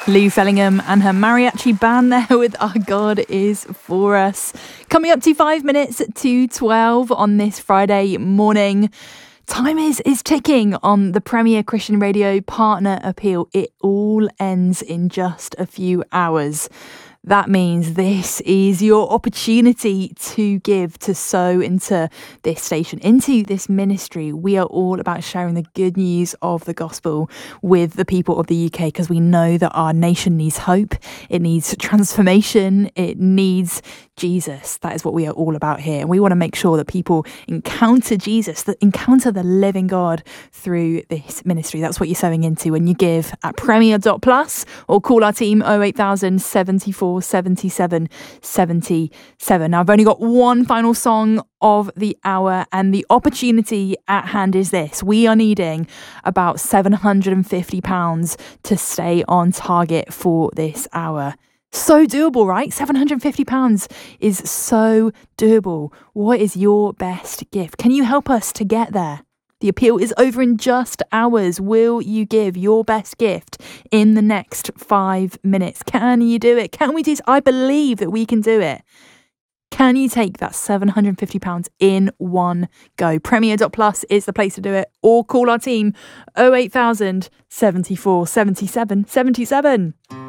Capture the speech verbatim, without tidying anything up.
Lou Fellingham and her mariachi band there with Our God Is For Us. Coming up to five minutes to twelve on this Friday morning. Time is, is ticking on the Premier Christian Radio Partner Appeal. It all ends in just a few hours. That means this is your opportunity to give, to sow into this station, into this ministry. We are all about sharing the good news of the gospel with the people of the U K because we know that our nation needs hope, it needs transformation, it needs Jesus. That is what we are all about here. And we want to make sure that people encounter Jesus, that encounter the living God through this ministry. That's what you're sowing into when you give at premier dot plus or call our team oh eight thousand seventy-four seventy-seven seventy-seven. Now, I've only got one final song of the hour, and the opportunity at hand is this. We are needing about seven hundred fifty pounds to stay on target for this hour. So doable, right? seven hundred fifty pounds is so doable. What is your best gift? Can you help us to get there? The appeal is over in just hours. Will you give your best gift in the next five minutes? Can you do it? Can we do this? I believe that we can do it. Can you take that seven hundred fifty pounds in one go? premier dot plus is the place to do it. Or call our team oh eight thousand seventy-four seventy-seven seventy-seven.